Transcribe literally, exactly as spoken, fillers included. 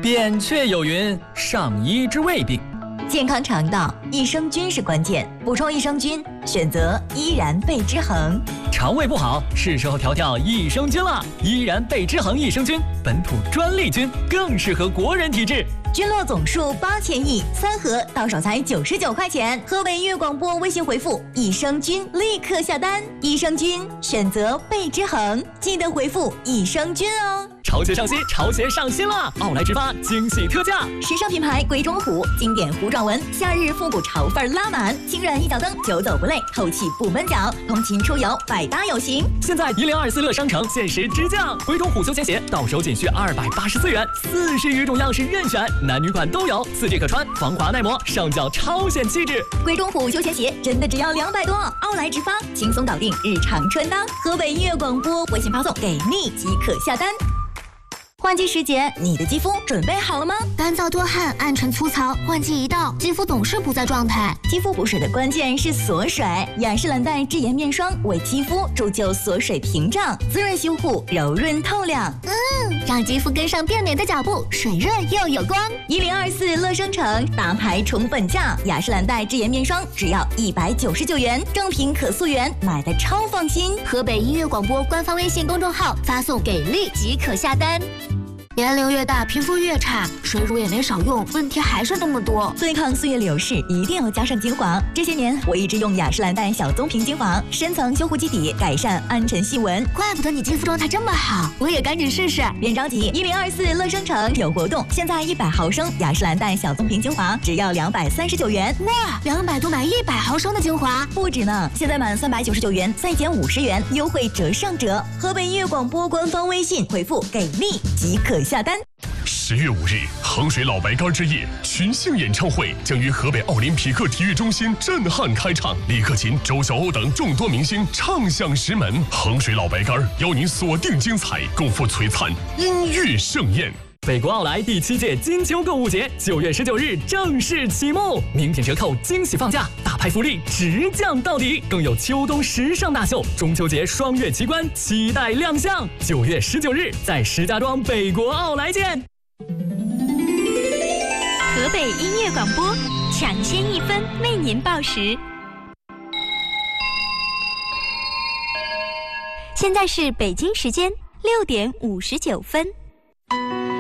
扁鹊有云：上医治未病。 健康肠道，益生菌是关键，补充益生菌，选择依然贝之恒。 肠胃不好，是时候调调益生菌了。依然贝之恒益生菌，本土专利菌，更适合国人体质。 菌落总数八千亿，三盒到手才九十九块钱。河北音乐广播微信回复益生菌，立刻下单。益生菌选择贝之恒，记得回复益生菌哦。 潮鞋上新，潮鞋上新了！奥莱直发惊喜特价， 时尚品牌鬼冢虎，经典糊状纹，夏日复古潮范拉满，轻软一脚蹬，久走不累，透气不闷脚，通勤出游百搭有型。 现在一零二四乐商城限时直降，鬼冢虎休闲鞋到手仅需二百八十四元，四十余种样式任选，男女款都有，四季可穿，防滑耐磨，上脚超显气质。 鬼冢虎休闲鞋真的只要两百多，奥莱直发轻松搞定日常穿搭。河北音乐广播微信发送给力即可下单。换季时节，你的肌肤准备好了吗？ 干燥多汗、暗沉粗糙，换季一到，肌肤总是不在状态。 肌肤补水的关键是锁水，雅诗兰黛智颜面霜为肌肤铸就锁水屏障，滋润修护，柔润透亮。 嗯，让肌肤跟上变美的脚步，水润又有光。 一零二四乐商城大牌宠本价，雅诗兰黛智颜面霜只要一百九十九元，正品可溯源，买的超放心。 河北音乐广播官方微信公众号发送给力即可下单。年龄越大，皮肤越差，水乳也没少用，问题还是那么多。 对抗岁月流逝，一定要加上精华。这些年，我一直用雅诗兰黛小棕瓶精华，深层修护基底，改善暗沉细纹。 怪不得你肌肤状态这么好，我也赶紧试试。 别着急，一零二四乐商城有活动，现在一百毫升雅诗兰黛小棕瓶精华只要两百三十九元。 哇，两百多买一百毫升的精华， 不止呢！现在满三百九十九元再减五十元，优惠折上折。河北音乐广播官方微信回复给力即可下单。 十月五日，衡水老白干之夜群星演唱会将于河北奥林匹克体育中心震撼开唱，李克勤、周晓鸥等众多明星唱响石门。衡水老白干邀您锁定精彩，共赴璀璨音乐盛宴。 北国奥莱第七届金秋购物节九月十九日正式启幕，名品折扣惊喜放价，大牌福利直降到底，更有秋冬时尚大秀、中秋节双月奇观期待亮相。九月十九日在石家庄北国奥莱见。 河北音乐广播，抢先一分为您报时。现在是北京时间六点五十九分。